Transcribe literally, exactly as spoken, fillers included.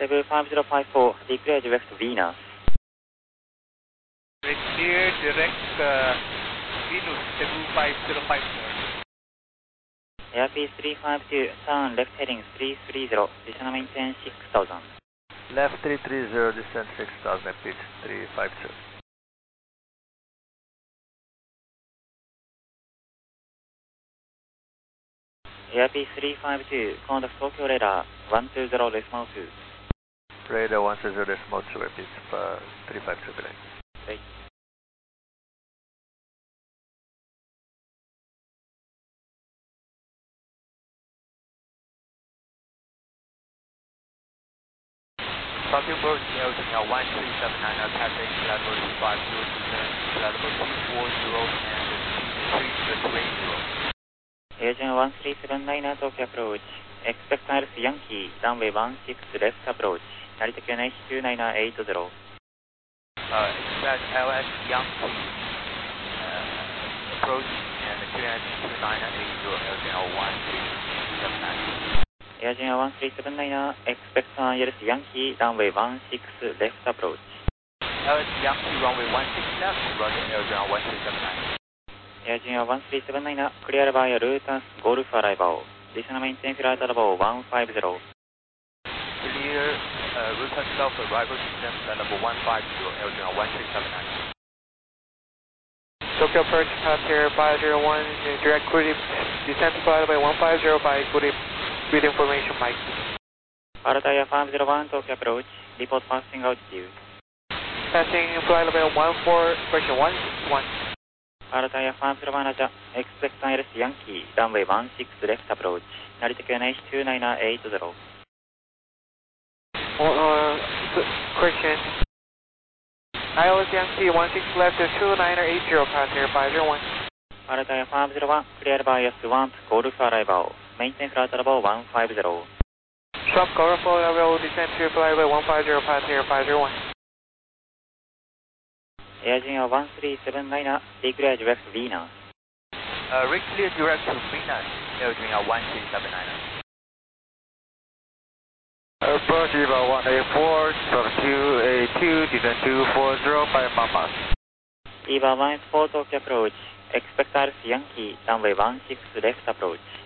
seven five zero five four, declare direct Venus. Clear direct uh, Venus seven five zero five four. Airspeed three five two, turn left heading three three zero, descend maintain six thousand. Left three three zero, descend six thousand, pitch three five two. Airspeed three five two, contact Tokyo radar one two zero decimal two. Radar one two zero decimal two, repeat uh, three five two, correct. Right. Tokyo Bird, L one three seven nine, passing level two five zero, descend level two four zero, and three three zero. Agent one three seven nine, Tokyo approach. Expect Iris Yankee, runway one six left approach. Narita Q N H two nine eight zero. Uh, expect L S Yankee uh, approach and Q N H two nine eight zero, Agent one three seven nine. Agent one three seven nine, expect Iris Yankee, runway one six left approach. L S Yankee, runway one six left, roger, Agent one three seven nine. Agent one three seven nine, clear by Lutas Golf arrival. Descend maintain flight level one five zero. Clear uh, Lutas Golf arrival, descend level one five zero, Agent one three seven nine. Tokyo approach, pass here five zero one, direct cruise, descend to flight level one five zero by good, good information, Mike. Altair five zero one, Tokyo approach, report passing altitude. Passing flight level one four, question one one. Altair five zero one, expect Iris Yankee, runway one six left approach. Narita Q N H two nine eight zero. Well, uh, question. I L S Yankee one six left two nine eight zero, pass here five zero one. Altair five zero one, clear by Swamp Golf arrival. Maintain flight level one five zero. Swamp Golf level, descend to flight level one five zero, pass here five zero one. Agent one three seven nine, declare direct Venus. Uh, clear direct to Venus, Agent one three seven nine. Approach Eva one eight four, from two eight two, descend two four zero, five Mamas. Eva one eight four, Tokyo approach. Expect Iris Yankee, runway one six left approach.